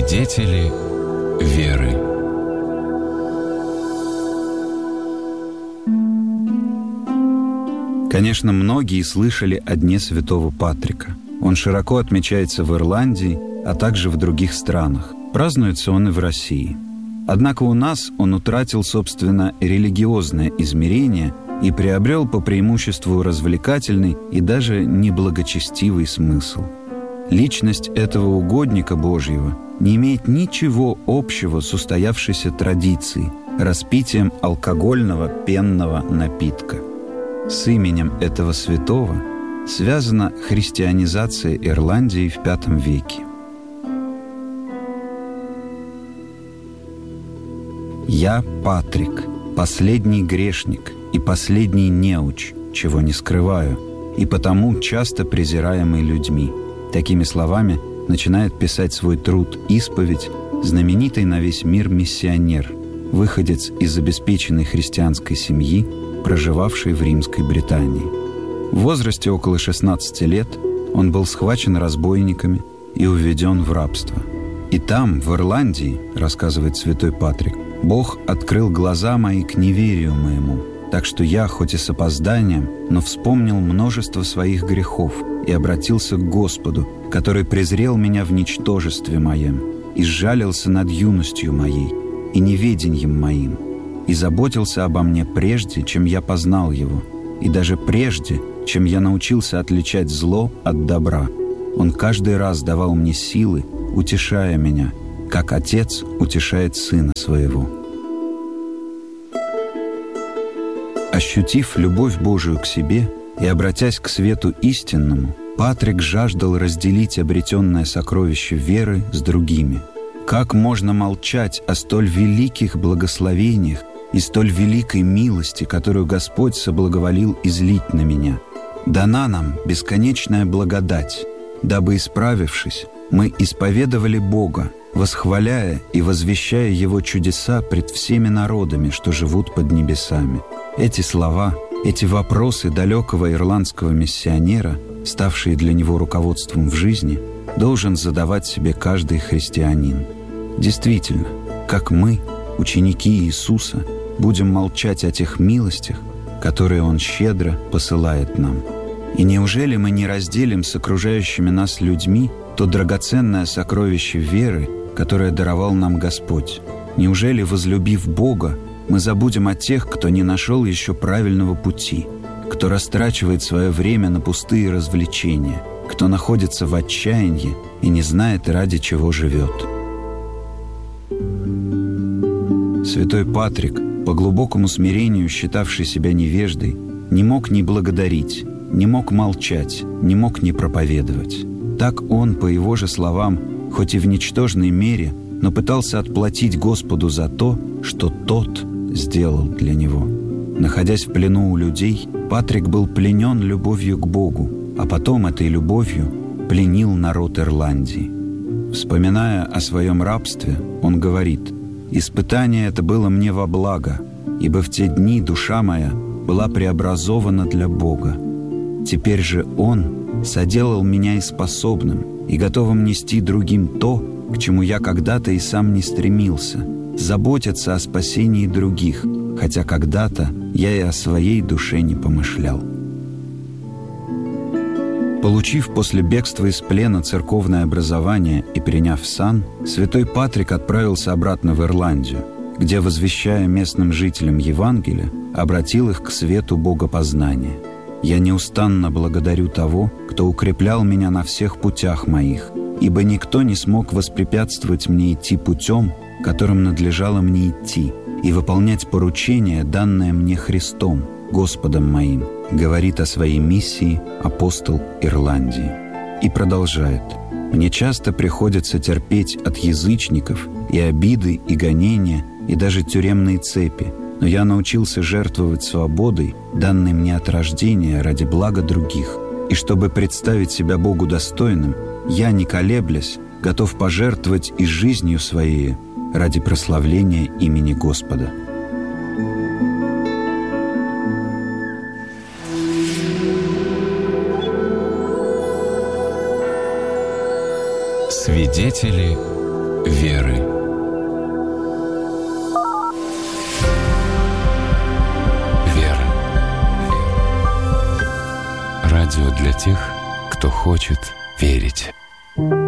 Свидетели веры. Конечно, многие слышали о Дне Святого Патрика. Он широко отмечается в Ирландии, а также в других странах. Празднуется он и в России. Однако у нас он утратил, собственно, религиозное измерение и приобрел по преимуществу развлекательный и даже неблагочестивый смысл. Личность этого угодника Божьего не имеет ничего общего с устоявшейся традицией, распитием алкогольного пенного напитка. С именем этого святого связана христианизация Ирландии в V веке. «Я Патрик, последний грешник и последний неуч, чего не скрываю, и потому часто презираемый людьми». Такими словами начинает писать свой труд «Исповедь» знаменитый на весь мир миссионер, выходец из обеспеченной христианской семьи, проживавший в Римской Британии. В возрасте около 16 лет он был схвачен разбойниками и уведен в рабство. «И там, в Ирландии, — рассказывает святой Патрик, — Бог открыл глаза мои к неверию моему, так что я, хоть и с опозданием, но вспомнил множество своих грехов и обратился к Господу, который презрел меня в ничтожестве моем и сжалился над юностью моей и неведеньем моим, и заботился обо мне прежде, чем я познал Его, и даже прежде, чем я научился отличать зло от добра. Он каждый раз давал мне силы, утешая меня, как отец утешает сына своего». Ощутив любовь Божию к себе и обратясь к свету истинному, Патрик жаждал разделить обретенное сокровище веры с другими. Как можно молчать о столь великих благословениях и столь великой милости, которую Господь соблаговолил излить на меня? Дана нам бесконечная благодать, дабы, исправившись, мы исповедовали Бога, восхваляя и возвещая Его чудеса пред всеми народами, что живут под небесами. Эти слова, эти вопросы далекого ирландского миссионера, ставшие для него руководством в жизни, должен задавать себе каждый христианин. Действительно, как мы, ученики Иисуса, будем молчать о тех милостях, которые Он щедро посылает нам? И неужели мы не разделим с окружающими нас людьми то драгоценное сокровище веры, которое даровал нам Господь? Неужели, возлюбив Бога, мы забудем о тех, кто не нашел еще правильного пути, кто растрачивает свое время на пустые развлечения, кто находится в отчаянии и не знает, ради чего живет? Святой Патрик, по глубокому смирению считавший себя невеждой, не мог не благодарить, не мог молчать, не мог не проповедовать. Так он, по его же словам, хоть и в ничтожной мере, но пытался отплатить Господу за то, что Тот сделал для него. Находясь в плену у людей, Патрик был пленен любовью к Богу, а потом этой любовью пленил народ Ирландии. Вспоминая о своем рабстве, он говорит: «Испытание это было мне во благо, ибо в те дни душа моя была преобразована для Бога. Теперь же Он соделал меня и способным, и готовым нести другим то, к чему я когда-то и сам не стремился, заботиться о спасении других, хотя когда-то я и о своей душе не помышлял». Получив после бегства из плена церковное образование и приняв сан, святой Патрик отправился обратно в Ирландию, где, возвещая местным жителям Евангелие, обратил их к свету богопознания. «Я неустанно благодарю того, кто укреплял меня на всех путях моих, ибо никто не смог воспрепятствовать мне идти путем, которым надлежало мне идти, и выполнять поручение, данное мне Христом, Господом моим», говорит о своей миссии апостол Ирландии. И продолжает: «Мне часто приходится терпеть от язычников и обиды, и гонения, и даже тюремные цепи, но я научился жертвовать свободой, данной мне от рождения, ради блага других, и чтобы представить себя Богу достойным, я, не колеблясь, готов пожертвовать и жизнью своей ради прославления имени Господа». Свидетели веры. Вера. Радио для тех, кто хочет верить.